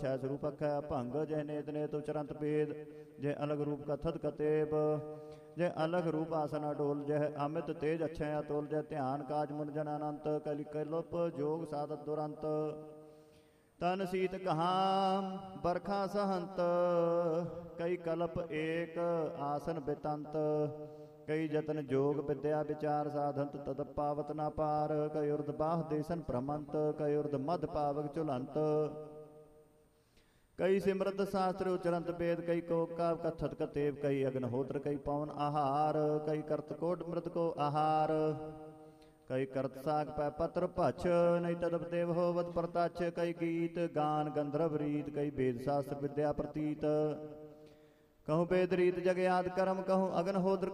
ਛੈ ਸਰੂਪ ਅਖੈ ਭੰਗ ਜੈ ਨੇਤ ਨੇਤ ਉਚਰੰਤ ਭੇਦ ਜੈ ਅਲਗ ਰੂਪ ਕਥਤ ਕਤੇਬ ਜੈ ਅਲਗ ਰੂਪ ਆਸਨ ਅਡੋਲ ਜੈ ਅਮਿਤ ਤੇਜ ਅਛੈ ਅਤੁਲ ਜੈ ਧਿਆਨ ਕਾਜ ਮੁਨ ਜਨ ਅਨੰਤ ਕਲਿ ਕਲਪ ਜੋਗ ਸਾਧਤ ਦੁਰੰਤ ਤਨ ਸੀਤ ਕਹਾਂ ਬਰਖਾ ਸਹੰਤ ਕਈ ਕਲਪ ਏਕ ਆਸਨ ਬਿਤੰਤ ਕਈ ਜਤਨ ਜੋਗ ਵਿਦਿਆ ਵਿਚਾਰ ਸਾਧੰਤ ਤਦ ਪਾਵਤ ਨਾ ਪਾਰ ਕਈ ਉਰਦ ਬਾਹ ਦੇਸਨ ਭ੍ਰਮੰਤ ਕਈ ਉਰਦ ਮਧ ਪਾਵਕ ਝੁਲੰਤ ਕਈ ਸਿਮਰਤ ਸ਼ਾਸਤਰ ਉਚਰੰਤ ਵੇਦ ਕਈ ਕੋਕਾ ਕਥਤ ਕਤੇਵ ਕਈ ਅਗਨਹੋਤਰ ਕਈ ਪਵਨ ਆਹਾਰ ਕਈ ਕਰਤ ਕੋਟ ਮ੍ਰਿਤ ਕੋ ਆਹਾਰ ਕਈ ਕਰਤ ਸਾਗ ਪੈ ਪਤਰ ਭਛ ਨਹੀਂ ਤਦਪ ਦੇਵ ਹੋਵਤ ਪ੍ਰਤਛ ਕਈ ਗੀਤ ਗਾਨ ਗੰਧਰਵ ਰੀਤ ਕਈ ਵੇਦ ਸ਼ਾਸਤਰ ਵਿਦਿਆ ਪ੍ਰਤੀਤ कहूँ वेद रीत जग याद करम कहूँ अगन होद्र